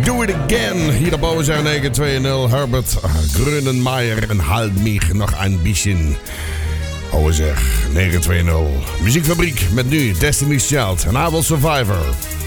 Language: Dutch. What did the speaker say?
Do It Again. Hier op OZR 920. Herbert Grönemeyer en Halt mich noch ein bisschen. OZR 920. Muziekfabriek met nu Destiny's Child en I Will Survivor.